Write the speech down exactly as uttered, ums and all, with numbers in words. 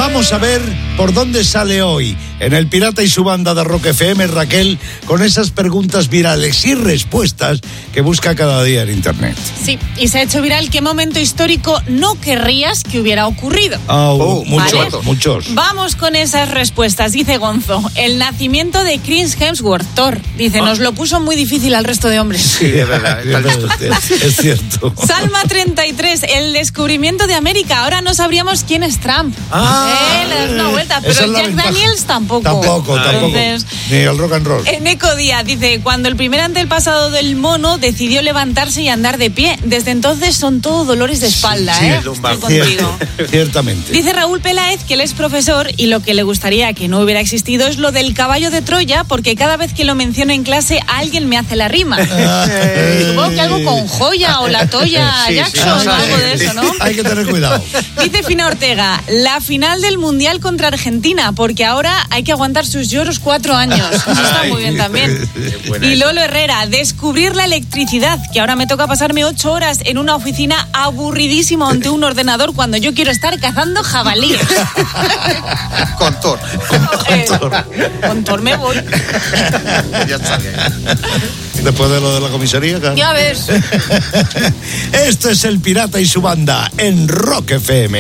Vamos a ver por dónde sale hoy en El Pirata y su banda de Rock F M, Raquel, con esas preguntas virales y respuestas que busca cada día en internet. Sí, y se ha hecho viral qué momento histórico no querrías que hubiera ocurrido. Oh, oh, muchos, ¿vale? muchos. Vamos con esas respuestas. Dice Gonzo, el nacimiento de Chris Hemsworth, Thor. Dice, oh. nos lo puso muy difícil al resto de hombres. Sí, es verdad. Es, es cierto. Salma treinta y tres, el descubrimiento de América. Ahora no sabríamos quién es Trump. Ah, eh, le das una vuelta. Pero Jack Daniels tampoco. Tampoco, tampoco. Entonces, ni el rock and roll. Eneco Díaz dice, cuando el primer antepasado del mono decidió levantarse y andar de pie. Desde entonces son todo dolores de espalda, sí, ¿eh? Sí, Estoy contigo. Ciertamente. Dice Raúl Peláez que él es profesor y lo que le gustaría que no hubiera existido es lo del caballo de Troya, porque cada vez que lo menciono en clase alguien me hace la rima. Supongo que algo con joya o la Toya sí, Jackson sí, o algo de eso, ¿no? Hay que tener cuidado. Dice Fina Ortega, la final del Mundial contra Argentina, porque ahora hay que aguantar sus lloros cuatro años. Eso está muy bien también. Y Lolo Herrera, descubrir la electricidad, que ahora me toca pasarme ocho horas en una oficina aburridísimo ante un ordenador cuando yo quiero estar cazando jabalíes. Con Thor. Con, eh, con Thor me voy. Ya está bien. Después de lo de la comisaría, claro. Ya ves. Esto es El Pirata y su banda en Rock F M.